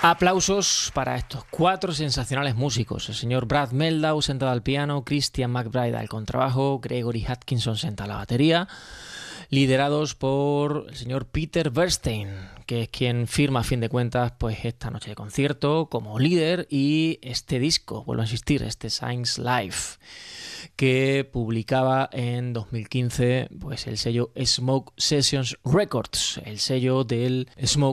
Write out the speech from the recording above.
Aplausos para estos 4 sensacionales músicos. El señor Brad Mehldau sentado al piano, Christian McBride al contrabajo, Gregory Atkinson sentado a la batería, liderados por el señor Peter Bernstein, que es quien firma a fin de cuentas pues esta noche de concierto como líder y este disco, vuelvo a insistir, este Science Life, que publicaba en 2015 pues el sello Smoke Sessions Records, el sello del Smoke